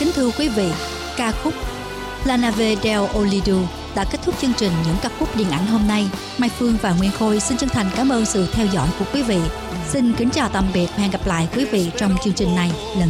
Kính thưa quý vị, ca khúc La Nave del Olvido đã kết thúc chương trình Những ca khúc điện ảnh hôm nay. Mai Phương và Nguyên Khôi xin chân thành cảm ơn sự theo dõi của quý vị. Xin kính chào tạm biệt và hẹn gặp lại quý vị trong chương trình này lần